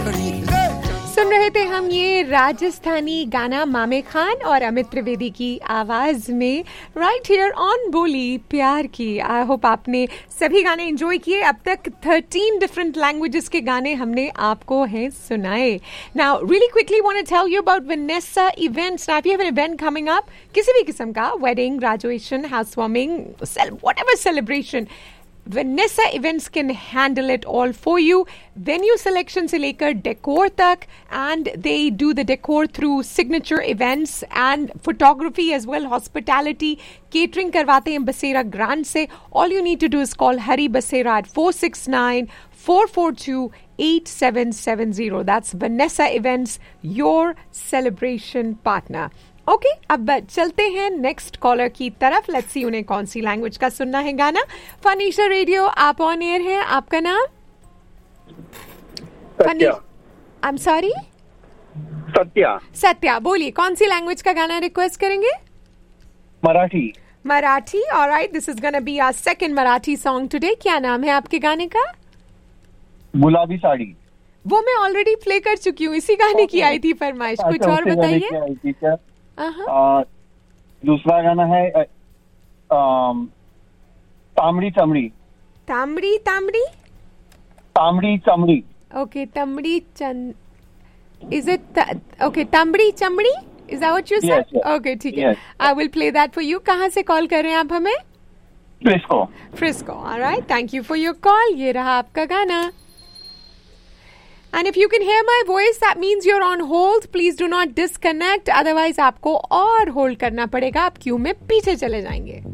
सुन रहे थे हम ये राजस्थानी गाना मामे खान और अमित त्रिवेदी की आवाज में राइट हियर ऑन बोली प्यार की। आई होप आपने सभी गाने एंजॉय किए। अब तक 13 डिफरेंट लैंग्वेजेस के गाने हमने आपको हैं सुनाए। Now really quickly want to tell you about Vanessa events. Now if you have an event coming up, किसी भी किस्म का wedding, graduation, house warming, whatever celebration, Vanessa Events can handle it all for you. Venue selection से लेकर decor तक, and they do the decor through signature events and photography as well, hospitality, catering करवाते हैं बसेरा grand से. All you need to do is call Hari Basera at 469-442-8770. That's Vanessa Events, your celebration partner. Okay अब चलते हैं next collar की तरफ। Let's see उन्हें कौन सी लैंग्वेज का सुनना है गाना। फनीशा रेडियो, आप ऑन एयर हैं। आपका नाम? Satya. I am sorry, Satya. Satya, बोलिए कौन सी लैंग्वेज का गाना रिक्वेस्ट करेंगे? Marathi. Marathi, alright, this is gonna be our second Marathi song today. क्या नाम है आपके गाने का? गुलाबी साड़ी। वो मैं ऑलरेडी प्ले कर चुकी हूँ, इसी गाने की आई थी फरमाइश। कुछ और बताइए। दूसरा गाना है तामड़ी चमड़ी। तामड़ी तामड़ी तामड़ी चमड़ी। Okay, तमड़ी Chand, is it? Okay, तमड़ी चमड़ी, is that what you said? Okay, ठीक है, I will play that for you. कहाँ से कॉल कर रहे हैं आप हमें? Frisco. Frisco, alright, thank you for your call. ये रहा आपका गाना। And if you can hear my voice, that means you're on hold. Please do not disconnect. Otherwise, आपको और होल्ड करना पड़ेगा। आप क्यू में पीछे चले जाएंगे।